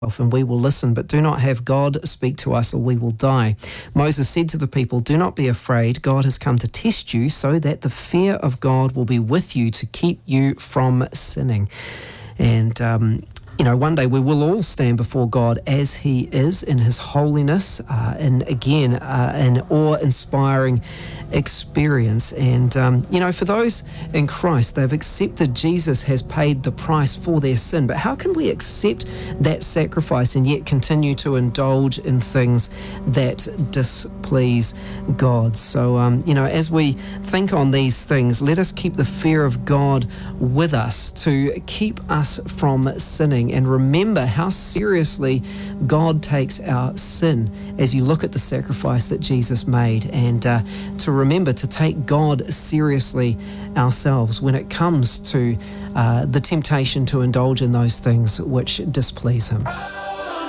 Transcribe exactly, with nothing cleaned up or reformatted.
and we will listen, but do not have God speak to us, or we will die. Moses said to the people, do not be afraid. God has come to test you so that the fear of God will be with you to keep you from sinning. And, um, you know, one day we will all stand before God as he is in his holiness, uh, and again, uh, an awe-inspiring experience. And, um, you know, for those in Christ, they've accepted Jesus has paid the price for their sin. But how can we accept that sacrifice and yet continue to indulge in things that displease God? So, um, you know, as we think on these things, let us keep the fear of God with us to keep us from sinning, and remember how seriously God takes our sin as you look at the sacrifice that Jesus made, and uh, to remember to take God seriously ourselves when it comes to uh, the temptation to indulge in those things which displease him.